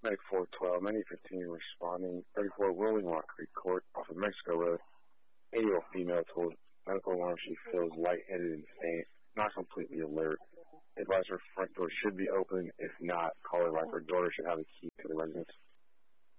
Medic 412, 9015 responding, 34 Rolling Rock Creek Court off of Mexico Road. 80-year-old female told medical alarm she feels lightheaded and faint, not completely alert. Advise her front door should be open. If not, call her like her daughter should have a key to the residence.